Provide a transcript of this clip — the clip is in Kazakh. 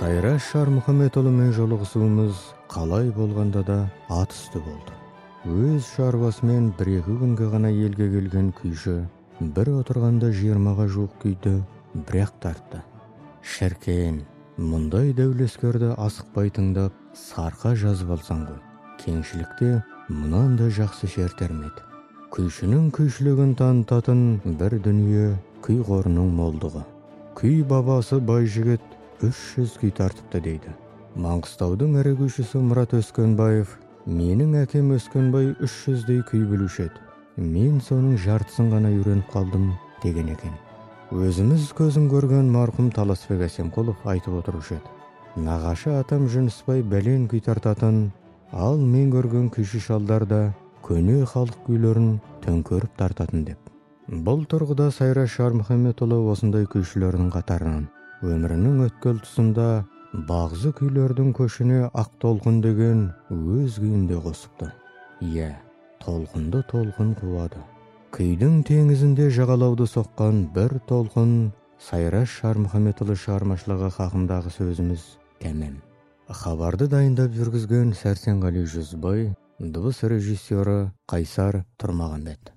Сайраш Шармухаметұлымен жолығысуымыз қалай болғанда да ат үсті болды. Өз шаруасымен 1-2 күнге ғана елге келген күйші бір отырғанда 20-ға жуық күйді бірақ тартты. Шіркен, мұндай дәулескерді асықпай тыңдап, сарқа жазып алсаң ғой. Кеңшілікте мұнан да жақсы шертермеді. Күйшінің күйшілігін танытатын бір дүние күй қорының молдығы. Күй бабасы Байжігіт 300 күй тартыпты дейді. Маңғыстаудың ірі күйшісі Мұрат Өскенбаев, менің әкем Өскенбай 300-дей күй білуші еді. Мен соның жартысын ғана үйреніп қалдым деген екен. Өзіміз көзін көрген марқұм Таласбек Әсемқұлов айтып отырушы еді. Нағашы атам Жүнісбай бәлен күй тартатын, ал мен көрген күйші шалдар да көне халық күйлерін төңкеріп тартатын деп. Бұл тұрғыда Сайраш Шармухаметұлы осындай күйшілердің қатарынан өмірінің өткел тұсында бағзы күйлердің көшіне ақ толқын деген өз күйінде қосыпты. Иә, толқынды толқын қуады. Күйдің теңізінде жағалауды соққан бір толқын Сайраш Шармухаметұлы шығармашылығы хақындағы сөзіміз тәмам. Хабарды дайындап жүргізген Сәрсенғали Жүзбай, дыбыс режиссері Қайсар Тұрмағанбет.